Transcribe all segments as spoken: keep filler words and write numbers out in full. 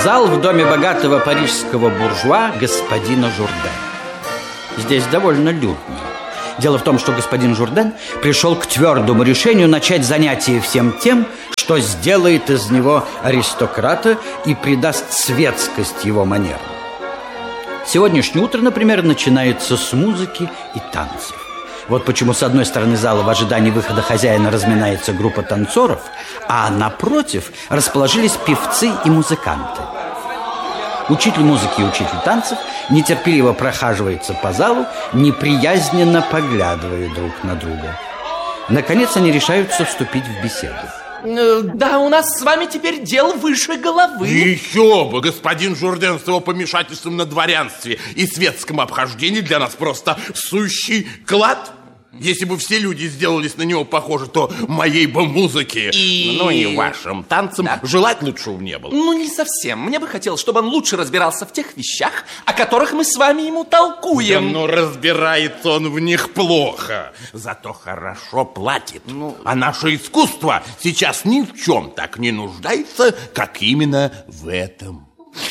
Зал в доме богатого парижского буржуа господина Журдена. Здесь довольно людно. Дело в том, что господин Журден пришел к твердому решению начать занятие всем тем, что сделает из него аристократа и придаст светскость его манерам. Сегодняшнее утро, например, начинается с музыки и танцев. Вот почему с одной стороны зала в ожидании выхода хозяина разминается группа танцоров, а напротив расположились певцы и музыканты. Учитель музыки и учитель танцев нетерпеливо прохаживается по залу, неприязненно поглядывая друг на друга. Наконец они решаются вступить в беседу. Да, у нас с вами теперь дело выше головы. Еще бы, господин Журден с его помешательством на дворянстве и светском обхождении для нас просто сущий клад. Если бы все люди сделались на него похожи, то моей бы музыки, и... ну и вашим танцам, да, желать лучшего не было. Ну, не совсем. Мне бы хотелось, чтобы он лучше разбирался в тех вещах, о которых мы с вами ему толкуем. Да, но разбирается он в них плохо, зато хорошо платит. Ну... А наше искусство сейчас ни в чем так не нуждается, как именно в этом.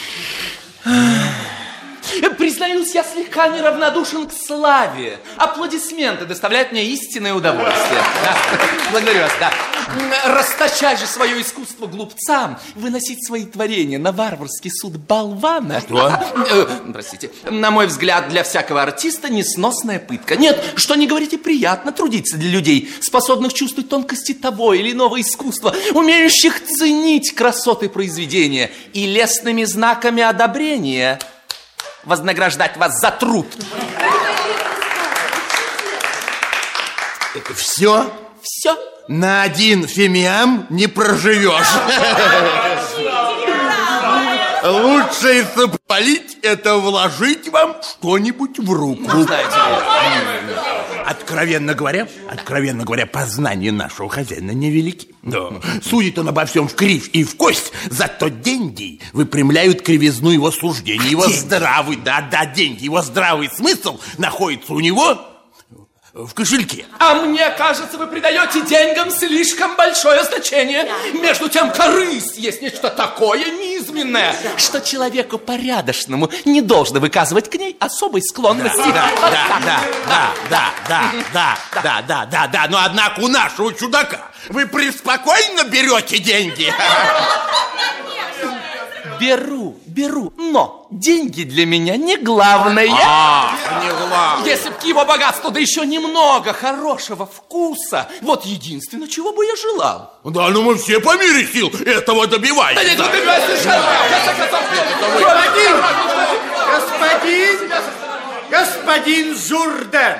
Признаюсь, я слегка неравнодушен к славе. Аплодисменты доставляют мне истинное удовольствие. Да. Благодарю вас, да. Расточать же свое искусство глупцам, выносить свои творения на варварский суд болвана. Что? Э, простите. На мой взгляд, для всякого артиста несносная пытка. Нет, что не говорите, приятно трудиться для людей, способных чувствовать тонкости того или иного искусства, умеющих ценить красоты произведения и лестными знаками одобрения вознаграждать вас за труд. Все? Все. На один фимиам не проживешь. Лучше, если полить, это вложить вам что-нибудь в руку. Знаете, Откровенно говоря, откровенно говоря, познания нашего хозяина невелики. Да. Судит он обо всем в кривь и в кость, зато деньги выпрямляют кривизну его суждений. Его деньги. здравый, да-да, деньги, его здравый смысл находится у него в кошельке. А мне кажется, вы придаете деньгам слишком большое значение. Между тем, корысть есть нечто такое низменное, что человеку порядочному не должно выказывать к ней особой склонности. Да, да, да, да, да, да, да, да, да, да, да, да. Но однако у нашего чудака вы преспокойно берете деньги. Беру, беру, но деньги для меня не главное. А, не главное. Если б к его богатству, да еще немного хорошего вкуса, вот единственное, чего бы я желал. Да, ну мы все по мере сил этого добиваемся. Да нет, вы добиваетесь совершенно. Господин, господин, господин Журден.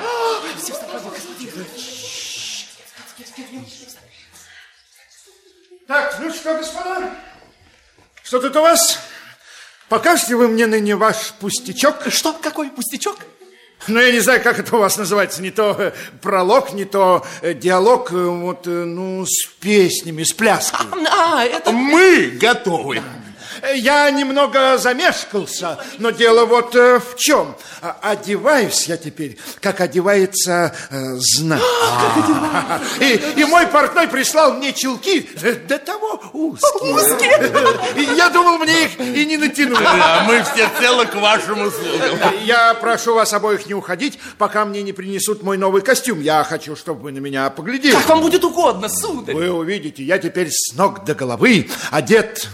Так, ну что, господа? Что тут у вас? Покажете вы мне ныне ваш пустячок? Что? Какой пустячок? Ну, я не знаю, как это у вас называется. Не то пролог, не то диалог, вот, ну, с песнями, с пляской. А, а это... Мы готовы. Я немного замешкался, но дело вот э, в чем. Одеваюсь я теперь, как одевается э, знать. И, и мой портной прислал мне чулки, до того узкие. Узкие? Я думал, мне их и не натянуть. Да, мы все целы к вашим услугам. Я прошу вас обоих не уходить, пока мне не принесут мой новый костюм. Я хочу, чтобы вы на меня поглядели. Как вам будет угодно, сударь. Вы увидите, я теперь с ног до головы одет...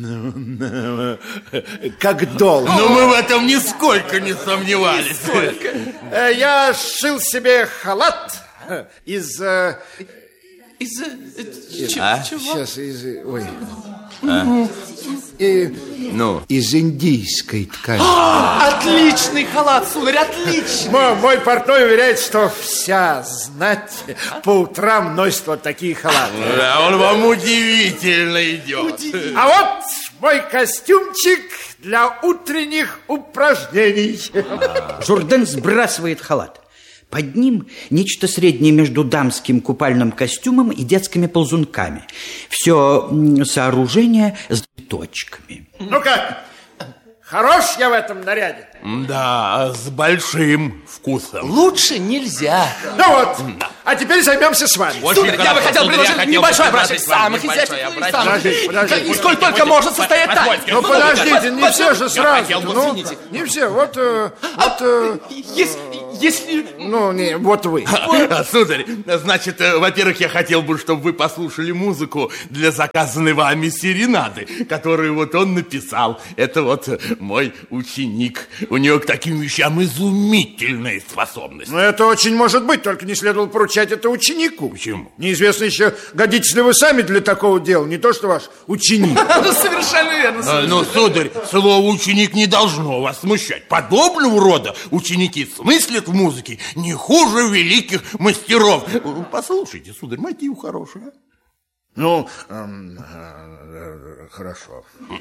как долг. Но мы в этом нисколько не сомневались. Нисколько. Я сшил себе халат из... Из... А? Чего? Сейчас, из... Ой. А? И... Ну? Из индийской ткани. А, отличный халат, сударь, отличный. Мой, мой портной уверяет, что вся знать по утрам носит вот такие халаты. Да, он вам удивительно идет. Удивительно. А вот мой костюмчик для утренних упражнений. Журден сбрасывает халат. Под ним нечто среднее между дамским купальным костюмом и детскими ползунками. Все сооружение с точками. Ну как? Хорош я в этом наряде. Да, с большим вкусом. Лучше нельзя. Ну вот, а теперь займемся с вами. Очень Сударь, я бы хорошо, хотел сударь, предложить я хотел небольшой бы образец предложить вам самых небольшой изящных образец. самых. Подождите, подождите. И сколь только можно состоять так. Ну, подождите, не все же сразу. хотел бы, Ну, извините. не все. Вот, э, вот, э, Если, если... ну, не, вот вы. А, сударь, значит, э, во-первых, я хотел бы, чтобы вы послушали музыку для заказанной вами серенады, которую вот он написал. Это вот э, мой ученик. У него к таким вещам изумительная способность. Ну, это очень может быть, только не следовало поручать это ученику. Почему? Неизвестно еще, годитесь ли вы сами для такого дела, не то что ваш ученик. Совершенно верно. А, ну, сударь, слово «ученик» не должно вас смущать. Подобного рода ученики смыслят в музыке не хуже великих мастеров. Послушайте, сударь, мотив хороший. а? Ну, эм, э, хорошо.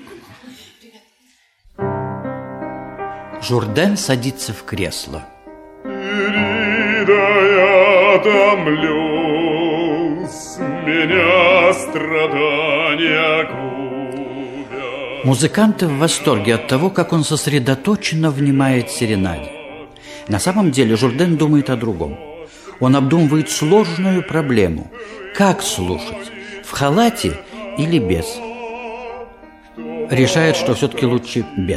Журден садится в кресло. Я томлю, с меня страдания губят. Музыканты в восторге от того, как он сосредоточенно внимает серенаде. На самом деле Журден думает о другом. Он обдумывает сложную проблему. Как слушать? В халате или без? Решает, что все-таки лучше без.